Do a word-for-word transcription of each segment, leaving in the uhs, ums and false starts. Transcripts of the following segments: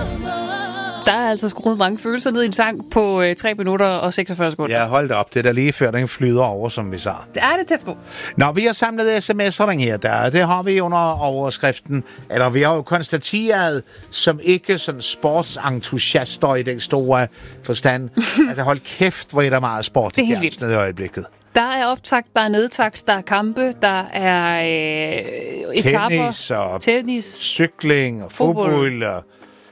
Der er altså skruet mange følelser ned i en sang på øh, tre minutter og seksogfyrre sekunder. Ja, hold da op. Det er der lige før, den flyder over, som vi sagde. Det er det tempo. Nå, vi har samlet sms'er den her, der. Det har vi under overskriften. Eller vi har jo konstateret, som ikke sådan sportsentusiaster i den store forstand. Altså hold kæft, hvor er der meget sport i fjernsnet i øjeblikket. Der er optakt, der er nedtakt, der er kampe, der er øh, etaper, tennis og tennis, cykling og fodbold, fodbold og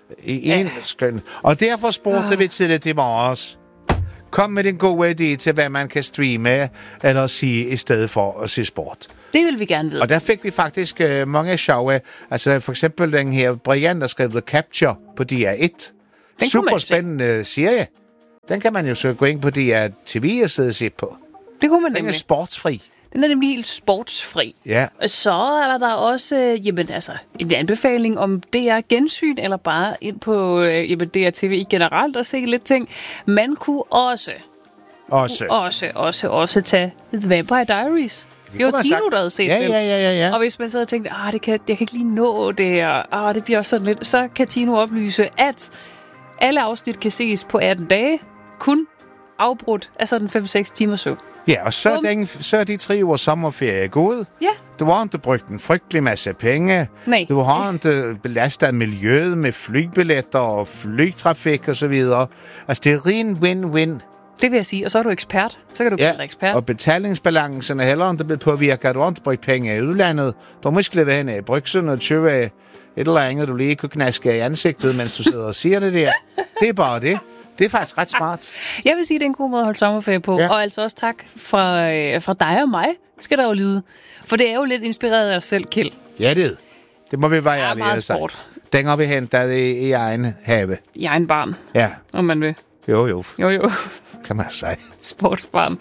i en ja. skøn. Og derfor spurgte vi til det i morges. Kom med den gode idé til, hvad man kan streame eller sige i stedet for at se sport. Det vil vi gerne vide. Og der fik vi faktisk øh, mange sjove. Altså for eksempel den her Brian, der skrev The Capture på D R et. Super spændende serie. Den kan man jo så gå ind på D R T V og sidde og se på. Det kunne man den nemlig. er sportsfri. Den er nemlig helt sportsfri. Ja. Så er der også jamen, altså, en anbefaling om D R gensyn, eller bare ind på jamen, D R T V generelt og se lidt ting. Man kunne også, også, kunne også, også, også tage The Vampire Diaries. Det var Tino, der havde set ja, den. Ja, ja, ja, ja. Og hvis man så havde tænkt, ah, det kan, jeg kan ikke lige nå det, og ah, det bliver også sådan lidt, så kan Tino oplyse, at alle afsnit kan ses på atten dage, kun afbrudt af sådan fem seks timer søvn. Ja, og så er, den, så er de tre uger sommerferie gode. Ja. Du har ikke brugt en frygtelig masse penge. Nej. Du har ikke belastet miljøet med flybilletter og flytrafik og så videre. Altså, det er ren win-win. Det vil jeg sige. Og så er du ekspert. Så kan du ja, kalde dig ekspert. Og betalingsbalancen er heller ikke blevet påvirket. Du har ikke brugt penge i udlandet. Du må ikke leve hen i brygsen og købe et eller andet, du lige kunne knaske i ansigtet, mens du sidder og siger det der. Det er bare det. Det er faktisk ret smart. Jeg vil sige, det er en god måde at holde sommerferie på. Ja. Og altså også tak fra, øh, fra dig og mig, skal der jo lyde. For det er jo lidt inspireret af os selv, Kjeld. Ja, det er det. må vi bare ja, ærlige meget sport. Den har vi hentet i, i egen have. I egen barn. Ja. Om man vil. Jo, jo. Jo, jo. Kan man sige. Sportsbarn.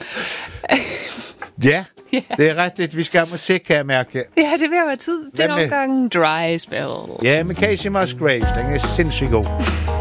Ja, yeah. Det er rigtigt. Vi skal have musik, kan jeg mærke. Ja, det vil være tid til en omgang Dry Spell. Ja, med Casey Musgraves. Den er sindssygt god.